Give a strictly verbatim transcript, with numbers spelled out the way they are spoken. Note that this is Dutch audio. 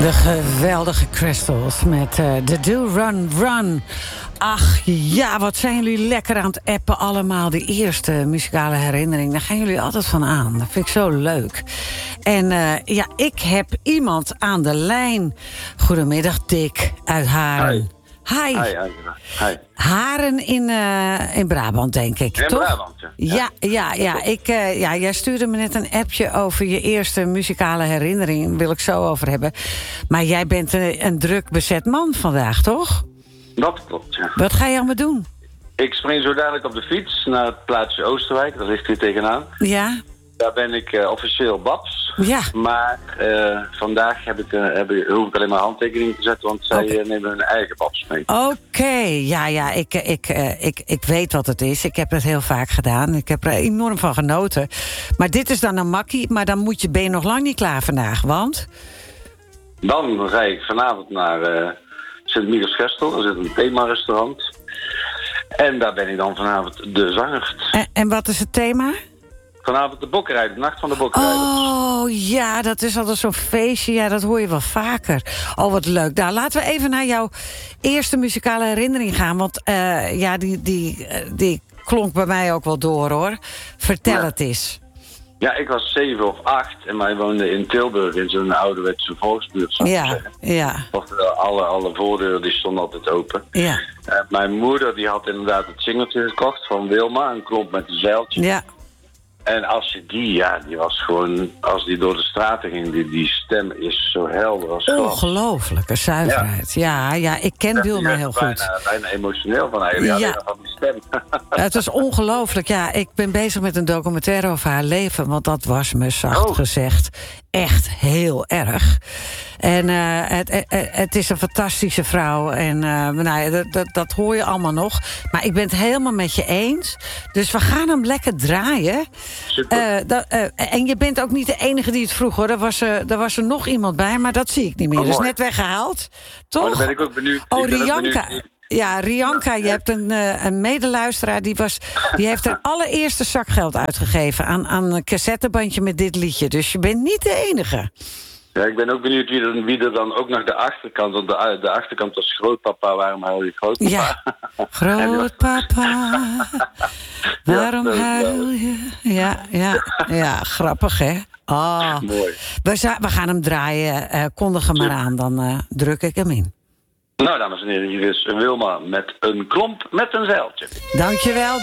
De geweldige Crystals met uh, de Do Run Run. Ach ja, wat zijn jullie lekker aan het appen allemaal. De eerste muzikale herinnering, daar gaan jullie altijd van aan. Dat vind ik zo leuk. En uh, ja, ik heb iemand aan de lijn. Goedemiddag, Dick uit Haren. Hi. Hi. Hi, hi. Haren in, uh, in Brabant, denk ik, in toch? Brabant, ja. Ja, ja, ja. Ik, uh, ja. Jij stuurde me net een appje over je eerste muzikale herinnering. Daar wil ik zo over hebben. Maar jij bent een, een druk bezet man vandaag, toch? Dat klopt, ja. Wat ga je allemaal doen? Ik spring zo dadelijk op de fiets naar het plaatsje Oosterwijk. Dat ligt hier tegenaan. Ja? Daar ben ik uh, officieel Babs. Ja. Maar uh, vandaag heb ik, uh, heb ik, hoef ik alleen maar handtekeningen te zetten, want zij okay. uh, nemen hun eigen Babs mee. Oké, okay. ja, ja, ik, ik, uh, ik, ik weet wat het is. Ik heb het heel vaak gedaan. Ik heb er enorm van genoten. Maar dit is dan een makkie, maar dan moet je, ben je nog lang niet klaar vandaag, want? Dan rijd ik vanavond naar uh, Sint-Michiels-Gestel. Daar zit een thema-restaurant. En daar ben ik dan vanavond de zanger. En, en wat is het thema? Vanavond de bokkerij, de nacht van de bokkerij. Oh, ja, dat is altijd zo'n feestje. Ja, dat hoor je wel vaker. Oh, wat leuk. Nou, laten we even naar jouw eerste muzikale herinnering gaan. Want uh, ja, die, die, die klonk bij mij ook wel door, hoor. Vertel ja. het eens. Ja, ik was zeven of acht en wij woonden in Tilburg in zo'n ouderwetse volksbuurt, zou ik ja, zeggen. Ja, alle, alle voordeuren die stonden altijd open. Ja. Uh, mijn moeder die had inderdaad het singeltje gekocht van Wilma, een klomp met een zeiltje. Ja. En als je die, ja, die was gewoon, als die door de straten ging, die, die stem is zo helder als glas. Ongelooflijke zuiverheid. Ja, ja, ja ik ken Wilma heel goed. Bijna, bijna emotioneel van eigenlijk, ja. van die stem. Het is ongelooflijk, ja. Ik ben bezig met een documentaire over haar leven, want dat was me zacht oh. gezegd echt heel erg. En uh, het, het, het is een fantastische vrouw. En uh, nou, dat, dat, dat hoor je allemaal nog. Maar ik ben het helemaal met je eens. Dus we gaan hem lekker draaien. Uh, dat, uh, en je bent ook niet de enige die het vroeg, hoor. Er was, uh, er was er nog iemand bij, maar dat zie ik niet meer. Oh, dat is net weggehaald. Toch? Oh, dan ben ik ook benieuwd. Oh, Rianka. Ja, Rianka, je hebt een, uh, een medeluisteraar... Die, was, die heeft haar allereerste zakgeld uitgegeven... aan, aan een cassettebandje met dit liedje. Dus je bent niet de enige. Ja, ik ben ook benieuwd wie er, wie er dan ook nog de achterkant... want de, de achterkant was grootpapa, waarom huil je grootpapa? Ja, grootpapa, waarom huil je? Ja, ja, ja, grappig, hè? Oh, mooi. We, we gaan hem draaien, uh, kondig hem maar aan, dan uh, druk ik hem in. Nou, dames en heren, hier is Wilma met een klomp met een zeiltje. Dankjewel.